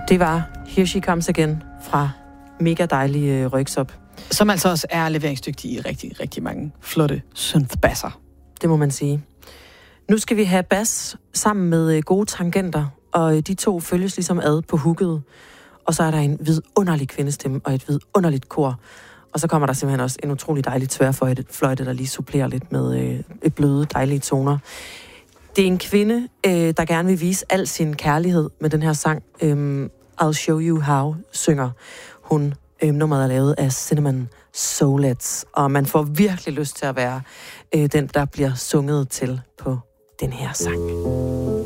Det var Here She Comes Again fra mega dejlige Röyksopp. Som altså også er leveringsdygtig i rigtig, rigtig mange flotte synth-basser. Det må man sige. Nu skal vi have bas sammen med gode tangenter, og de to følges ligesom ad på hooket. Og så er der en vidunderlig kvindestemme og et vidunderligt kor. Og så kommer der simpelthen også en utrolig dejlig tværfløjte, der lige supplerer lidt med bløde, dejlige toner. Det er en kvinde, der gerne vil vise al sin kærlighed med den her sang. I'll Show You How, synger hun. Nummeret er lavet af Cinnamon Soulets, og man får virkelig lyst til at være den, der bliver sunget til på den her sang.